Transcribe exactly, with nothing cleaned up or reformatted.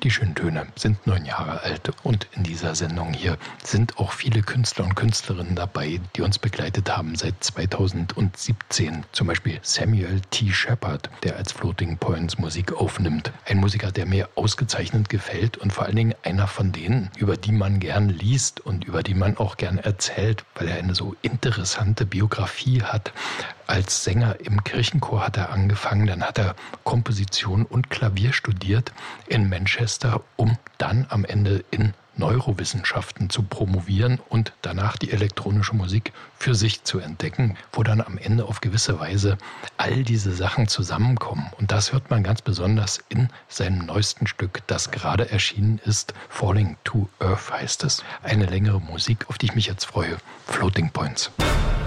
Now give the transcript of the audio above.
Die schönen Töne sind neun Jahre alt und in dieser Sendung hier sind auch viele Künstler und Künstlerinnen dabei, die uns begleitet haben seit zweitausendsiebzehn. Zum Beispiel Samuel T. Shepard, der als Floating Points Musik aufnimmt. Ein Musiker, der mir ausgezeichnet gefällt und vor allen Dingen einer von denen, über die man gern liest und über die man auch gern erzählt, weil er eine so interessante Biografie hat. Als Sänger im Kirchenchor hat er angefangen, dann hat er Komposition und Klavier studiert in Manchester, um dann am Ende in Neurowissenschaften zu promovieren und danach die elektronische Musik für sich zu entdecken, wo dann am Ende auf gewisse Weise all diese Sachen zusammenkommen. Und das hört man ganz besonders in seinem neuesten Stück, das gerade erschienen ist. Falling to Earth heißt es. Eine längere Musik, auf die ich mich jetzt freue. Floating Points.